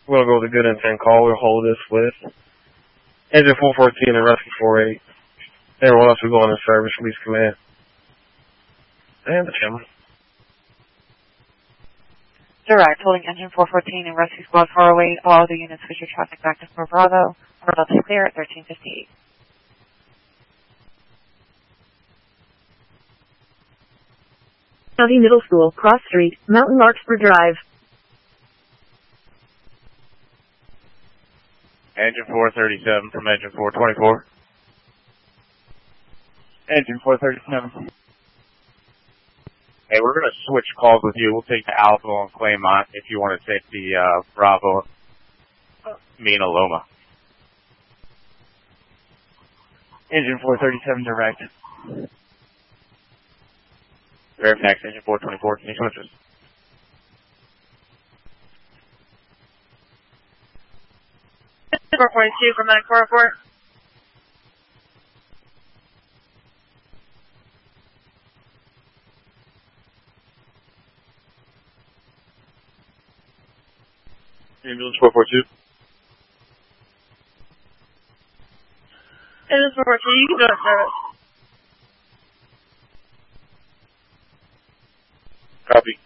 We'll go with a good intent call. We'll hold this with engine 414 and rescue 48. Everyone else will go on in service, release command. And the camera. Direct, holding engine 414 and rescue squad 408. All other units switch your traffic back to 4 Bravo. We're about to clear at 1358. County Middle School, Cross Street, Mountain Larkspur Drive. Engine 437 from engine 424. Engine 437. Hey, we're going to switch calls with you. We'll take the Alpha on Claymont if you want to take the Bravo, Mina Loma. Engine 437 direct. Verifax, engine 424. Can you switch us? Engine 442 from Medic 404. Ambulance 442. Ambulance 442, you can go to service. Copy.